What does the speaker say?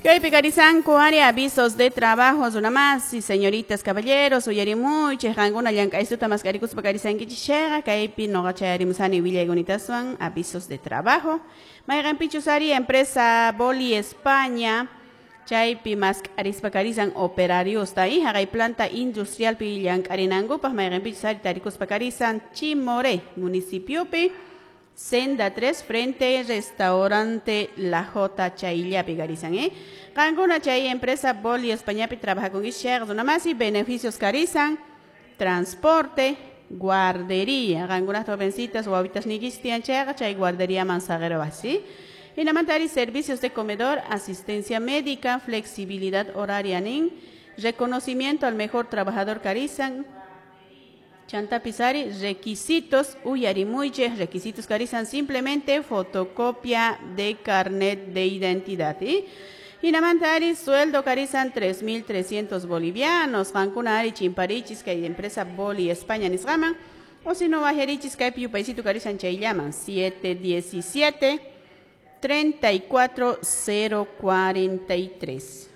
Que picarizan área avisos de trabajos una más y señoritas caballeros uyari muy chejanguna yanka estuta mascaricus picarizan que chega kaipi no gacharimusani villegunitaswan avisos de trabajo. Maygan pichusari empresa Boli España chaypi mascaris picarizan operarios ta hija hay planta industrial pi yankarinango pa maygan pichusari taricus picarizan Chimore municipio pi Senda 3 frente restaurante La J Chailla Pigarizan, Canguna Chay empresa Boli España trabaja con shares una más y beneficios carizan, transporte, guardería, algunas jovencitas o habitas nigistian chega chay guardería manzagero así. Y namantari servicios de comedor, asistencia médica, flexibilidad horaria nin, reconocimiento al mejor trabajador carizan. Chanta Pisari, requisitos, uyarimuye, requisitos carizan simplemente fotocopia de carnet de identidad. Y namantari, sueldo carizan 3.300 bolivianos, Cancunari, Chimparichis, que hay empresa Boli España Nisraman, o si no, Bajerichis, que hay paisito carizan Chayllaman, 717 34043.